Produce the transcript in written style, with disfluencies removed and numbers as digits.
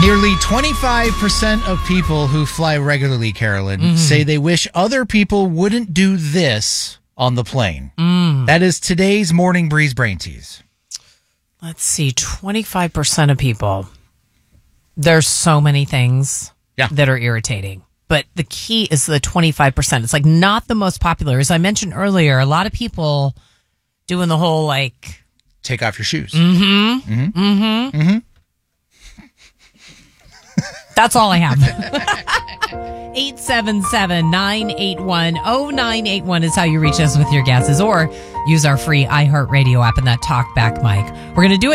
Nearly 25% of people who fly regularly, Carolyn, say they wish other people wouldn't do this on the plane. That is today's Morning Breeze Brain Tease. Let's see, 25% of people. There's so many things that are irritating. But the key is the 25%. It's like not the most popular. As I mentioned earlier, a lot of people doing the whole like... Take off your shoes. That's all I have. 877-981-0981 is how you reach us with your guesses, or use our free iHeartRadio app and that talkback mic. We're going to do it.